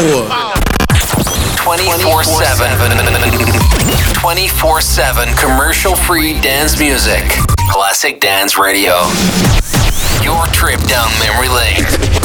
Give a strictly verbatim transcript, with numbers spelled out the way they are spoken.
twenty-four seven. twenty-four seven commercial-free dance music. Classic Dance Radio. Your trip down memory lane.